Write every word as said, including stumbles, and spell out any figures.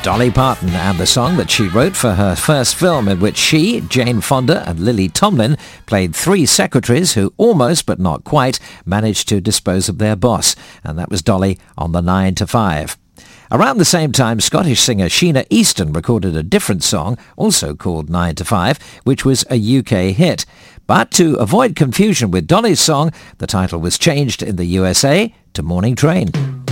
Dolly Parton and the song that she wrote for her first film, in which she, Jane Fonda and Lily Tomlin played three secretaries who almost, but not quite, managed to dispose of their boss. And that was Dolly on the nine to five. Around the same time, Scottish singer Sheena Easton recorded a different song, also called nine to five, which was a U K hit. But to avoid confusion with Dolly's song, the title was changed in the U S A to Morning Train.